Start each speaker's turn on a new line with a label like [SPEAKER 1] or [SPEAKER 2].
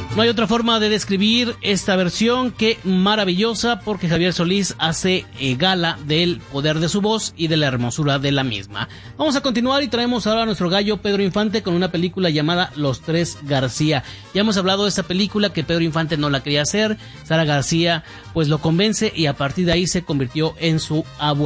[SPEAKER 1] No hay otra forma de describir esta versión que maravillosa, porque Javier Solís hace gala del poder de su voz y de la hermosura de la misma. Vamos a continuar y traemos ahora a nuestro gallo Pedro Infante con una película llamada Los Tres García. Ya hemos hablado de esta película, que Pedro Infante no la quería hacer, Sara García pues lo convence y a partir de ahí se convirtió en su abuelo.